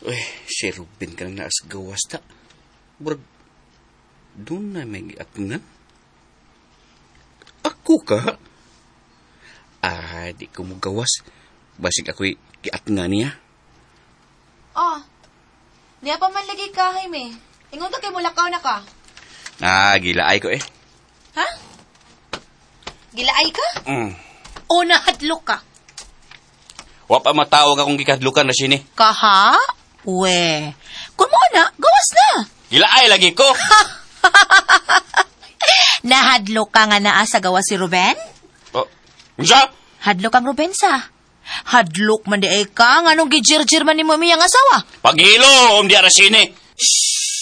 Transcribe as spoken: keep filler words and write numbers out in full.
Uy, si Ruben ka na as gawas ta. Brad, doon na may giatngan. Ako ka? Ah, di ko mo gawas. Basig ako'y giatngan niya. Oh, niya pa man lagi ka, Jaime. Ingon to kay mulakaw na ka. Ah, gilaay ko eh. Ha? Gilaay ka? Mm. O nahadlok ka? Wa pa matawag akong gikadlukan na sini. Kaha? We, kung mo na, gawas na. Gilaay lagi ko. Nahadlok ka nga naa sa gawas si Ruben? Oh, unsa? Hadlok ang Ruben sa. Hadlok man di ay ka, nga nung gijirjir man ni mo miyang asawa. Paghilo, um di ara sini. Shhh!